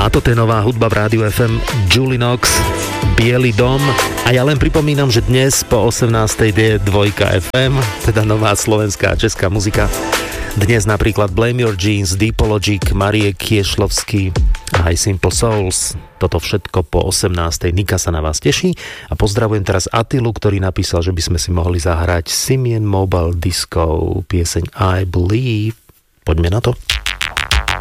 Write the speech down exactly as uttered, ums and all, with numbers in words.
A toto je nová hudba v Rádiu ef em, Julie Knox, Bielý dom. A ja len pripomínam, že dnes po osemnástej je dvojka ef em, teda nová slovenská a česká muzika. Dnes napríklad Blame Your Jeans, Deep Logic, Marie Kiešlovský a aj Simple Souls. Toto všetko po osemnástej. Nika sa na vás teší a pozdravujem teraz Atilu, ktorý napísal, že by sme si mohli zahrať Simian Mobile Disco, pieseň I Believe. Poďme na to.